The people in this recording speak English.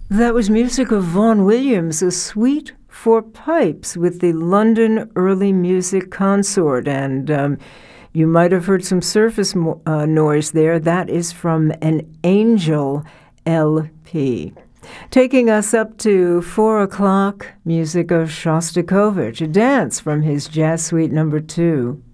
That was music of Vaughan Williams, a suite for pipes with the London Early Music Consort. And you might have heard some surface noise there. That is from an Angel LP. Taking us up to 4 o'clock, music of Shostakovich, a dance from his Jazz Suite No. 2.